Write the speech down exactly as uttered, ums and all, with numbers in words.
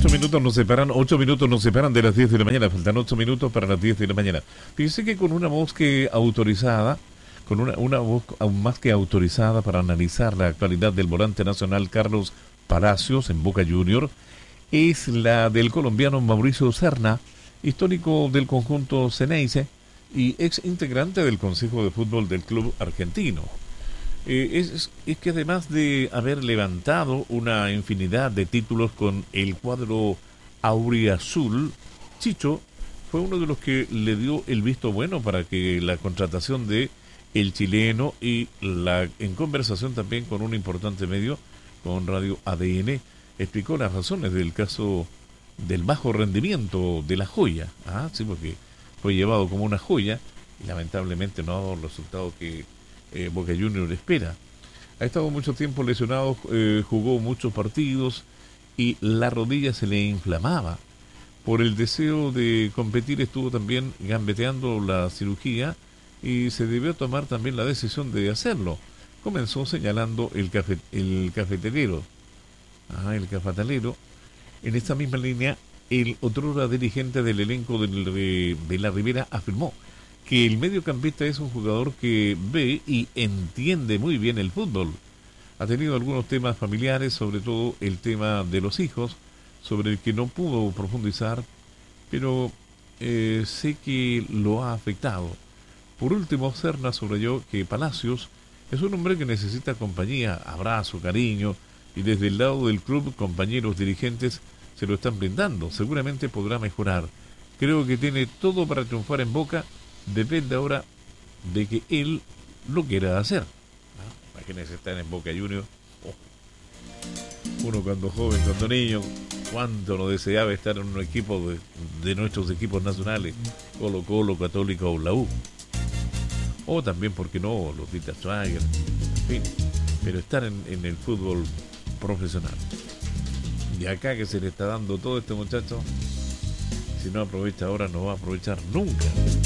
Ocho minutos nos separan, ocho minutos nos separan de las diez de la mañana. Faltan ocho minutos para las diez de la mañana. Fíjese que con una voz que autorizada, con una, una voz aún más que autorizada para analizar la actualidad del volante nacional Carlos Palacios en Boca Junior, es la del colombiano Mauricio Serna, histórico del conjunto Ceneice y ex integrante del Consejo de Fútbol del club argentino. Eh, es, es que además de haber levantado una infinidad de títulos con el cuadro auriazul, Chicho fue uno de los que le dio el visto bueno para que la contratación de el chileno y la en conversación también con un importante medio, con Radio A D N, explicó las razones del caso del bajo rendimiento de la joya. Ah, sí, porque fue llevado como una joya y lamentablemente no ha dado el resultado que eh, Boca Juniors espera. Ha estado mucho tiempo lesionado, eh, jugó muchos partidos y la rodilla se le inflamaba. Por el deseo de competir estuvo también gambeteando la cirugía y se debió tomar también la decisión de hacerlo. Comenzó señalando el, cafe, el cafeterero. Ah, el cafetalero. En esta misma línea, el otrora dirigente del elenco del, de, de la Ribera afirmó que el mediocampista es un jugador que ve y entiende muy bien el fútbol. Ha tenido algunos temas familiares, sobre todo el tema de los hijos, sobre el que no pudo profundizar, pero eh, sé que lo ha afectado. Por último, Serna subrayó que Palacios es un hombre que necesita compañía, abrazo, cariño, y desde el lado del club, compañeros dirigentes se lo están brindando. Seguramente podrá mejorar. Creo que tiene todo para triunfar en Boca. Depende ahora de que él lo quiera hacer. ¿No? Imagínense estar en Boca Juniors. Oh. Uno cuando joven, cuando niño, cuánto no deseaba estar en un equipo de, de nuestros equipos nacionales, Colo Colo, Católica o la U. O también, ¿por qué no?, los Dita Schwager, en fin. Pero estar en, en el fútbol profesional. Y acá que se le está dando todo a este muchacho, si no aprovecha ahora, no va a aprovechar nunca.